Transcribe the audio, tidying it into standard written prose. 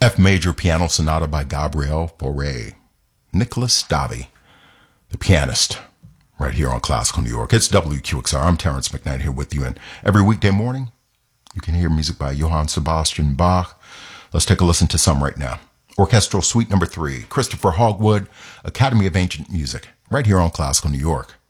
F major piano sonata by Gabriel Fauré. Nicholas Davy, the pianist, right here on Classical New York. It's WQXR. I'm Terrence McKnight here with you, and every weekday morning you can hear music by Johann Sebastian Bach. Let's take a listen to some right now. Orchestral Suite Number 3, Christopher Hogwood, Academy of Ancient Music, right here on Classical New York.